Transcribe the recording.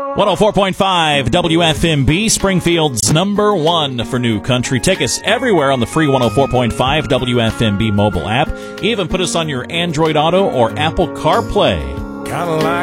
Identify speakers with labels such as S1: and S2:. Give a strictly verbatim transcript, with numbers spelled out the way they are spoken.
S1: one oh four point five W F M B, Springfield's number one for new country. Take us everywhere on the free one oh four point five W F M B mobile app. Even put us on your Android Auto or Apple CarPlay.
S2: Kinda like